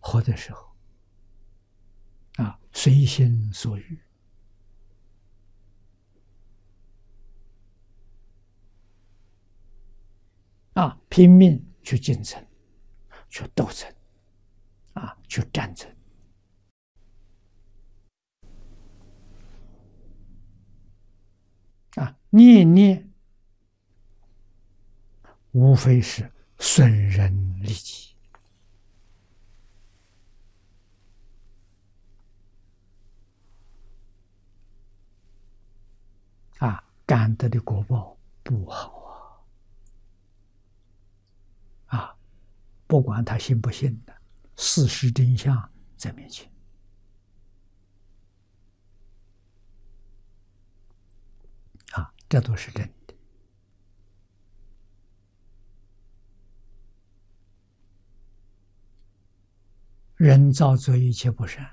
活的时候随心所欲拼命去竞争、去斗争去战争念念无非是损人利己感得的果报不好不管他信不信的，事实真相在面前这都是真的。人造作一切不善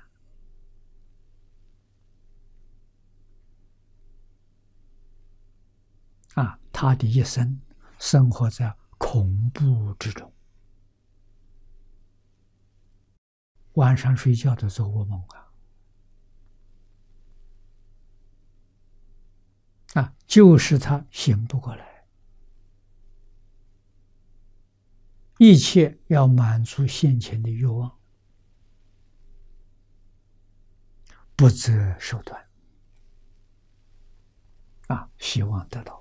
他的一生生活在恐怖之中，晚上睡觉都做噩梦就是他醒不过来，一切要满足现前的欲望，不择手段希望得到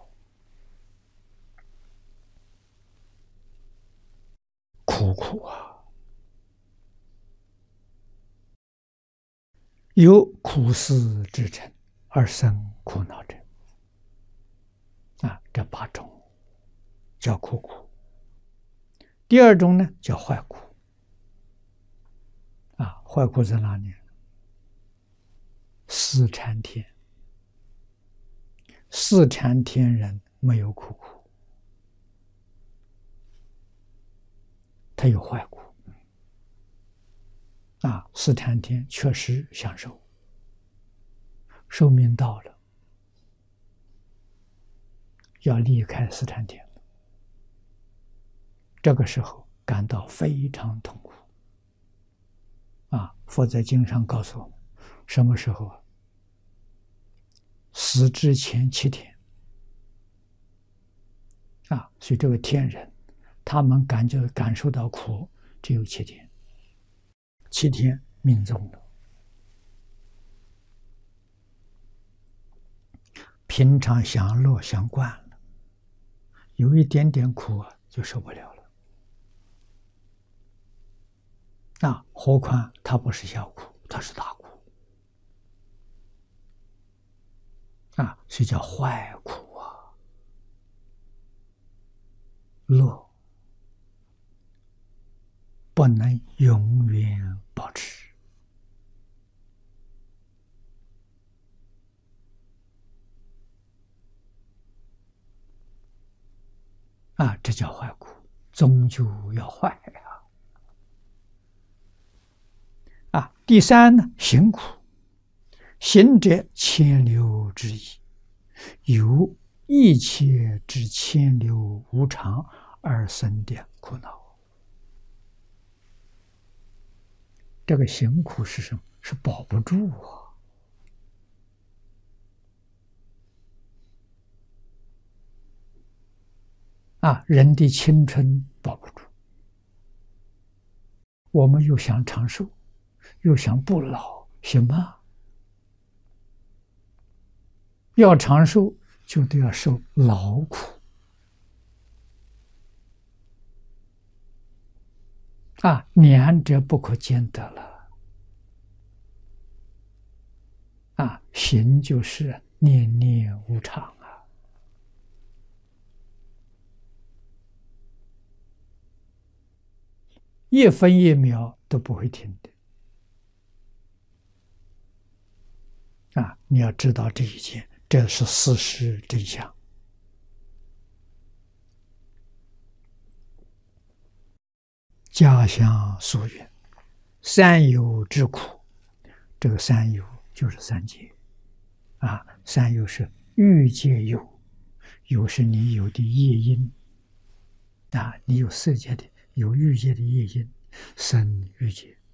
苦有苦思之成而生苦恼者这8种叫苦。第2种呢叫坏苦坏苦在哪里？四禅天，四禅天人没有苦，他有坏苦四禅天确实享受，寿命到了要离开四禅天，这个时候感到非常痛苦佛在经上告诉我们，什么时候死之前7天所以这个天人他们感受到苦只有7天，7天命中了，平常享乐享惯了，有一点点苦就受不了了何况它不是小苦，它是大苦所以叫坏苦乐不能永远保持这叫坏苦，终究要坏第3呢，行苦，行者千流之意，由一切之千流无常而生的苦恼。这个行苦是什么？是保不住人的青春保不住，我们又想长寿，又想不老，行吗？要长寿就得要受劳苦两者不可兼得了行就是念念无常一分一秒都不会停的你要知道这一件，这是事实真相。家乡所云：三有之苦，这个三有就是三界三有是欲界有，有是你有的业因你有色界的，有欲界的业因，生欲界。